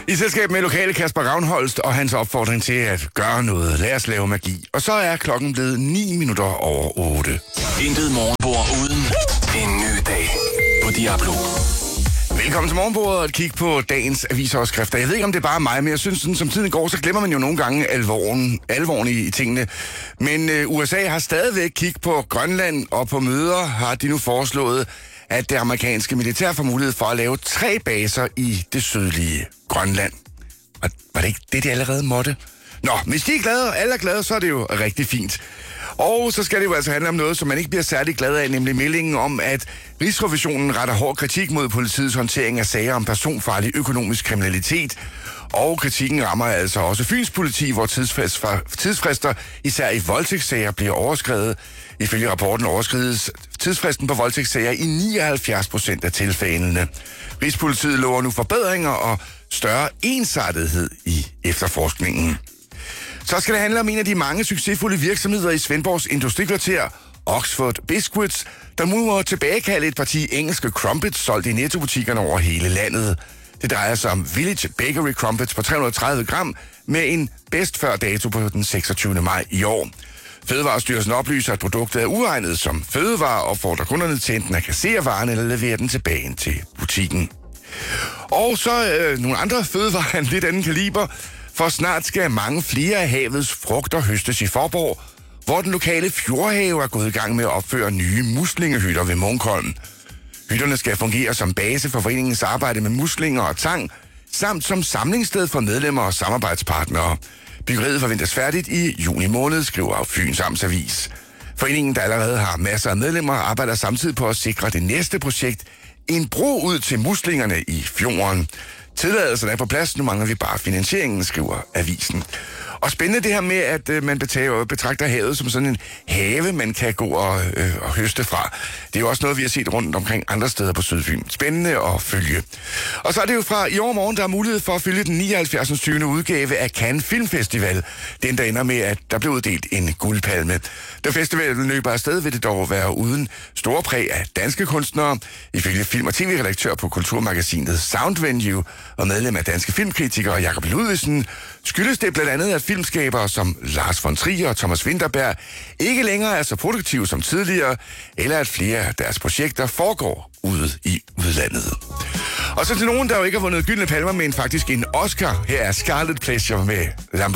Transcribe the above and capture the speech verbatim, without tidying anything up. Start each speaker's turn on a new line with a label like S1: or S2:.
S1: I selskab med lokale Kasper Ravnholst og hans opfordring til at gøre noget. Lad os lave magi. Og så er klokken blevet ni minutter over otte.
S2: Intet morgenbord uden en ny dag på Diablo.
S1: Velkommen til morgenbordet og et kig på dagens avisoverskrifter. Jeg ved ikke, om det er bare mig, men jeg synes, sådan, som tiden går, så glemmer man jo nogle gange alvoren, alvoren i, i tingene. Men øh, U S A har stadigvæk kig på Grønland, og på møder har de nu foreslået, at det amerikanske militær får mulighed for at lave tre baser i det sydlige Grønland. Og var det ikke det, de allerede måtte? Nå, hvis de er glade, og alle er glade, så er det jo rigtig fint. Og så skal det jo altså handle om noget, som man ikke bliver særlig glad af, nemlig meldingen om, at Rigsrevisionen retter hård kritik mod politiets håndtering af sager om personfarlig økonomisk kriminalitet. Og kritikken rammer altså også Fyns politi, hvor tidsfrister, især i voldtægtssager, bliver overskredet. Ifølge rapporten overskrides tidsfristen på voldtægtssager i nioghalvfjerds procent af tilfældene. Rigspolitiet lover nu forbedringer og større ensartethed i efterforskningen. Så skal det handle om en af de mange succesfulde virksomheder i Svendborgs industrikvarter, Oxford Biscuits, der nu må tilbagekalde et parti engelske crumpets solgt i nettobutikkerne over hele landet. Det drejer sig om Village Bakery Crumpets på tre hundrede og tredive gram med en bedst før dato på den seksogtyvende maj i år. Fødevarestyrelsen oplyser, at produktet er uegnet som fødevare og fordrer kunderne til enten at kassere varen eller levere den tilbage til butikken. Og så øh, nogle andre fødevarer af en lidt anden kaliber, for snart skal mange flere af havets frugter høstes i Faaborg, hvor den lokale fjordhave er gået i gang med at opføre nye muslingehytter ved Munkholm. Hytterne skal fungere som base for foreningens arbejde med muslinger og tang, samt som samlingssted for medlemmer og samarbejdspartnere. Byggeriet forventes færdigt i juni måned, skriver Fyns Amtsavis. Foreningen, der allerede har masser af medlemmer, arbejder samtidig på at sikre det næste projekt, en bro ud til muslingerne i fjorden. Tilladelsen er på plads, nu mangler vi bare finansieringen, skriver avisen. Og spændende det her med, at øh, man betager, betragter havet som sådan en have, man kan gå og, øh, og høste fra. Det er jo også noget, vi har set rundt omkring andre steder på Sydfyn. Spændende at følge. Og så er det jo fra i år morgen, der er mulighed for at følge den nioghalvfjerds tyvende udgave af Cannes Filmfestival. Den, der ender med, at der blev uddelt en guldpalme. Da festivalen løber afsted, vil det dog være uden store præg af danske kunstnere. Ifølge film- og tv-redaktør på kulturmagasinet Soundvenue og medlem af Danske Filmkritikere Jakob Ludvigsen, skyldes det blandt andet, at filmskabere som Lars von Trier og Thomas Vinterberg ikke længere er så produktive som tidligere, eller at flere af deres projekter foregår ude i udlandet. Og så til nogen, der jo ikke har vundet gyldne palmer, men faktisk en Oscar. Her er Scarlet Pleasure med Lamborghini.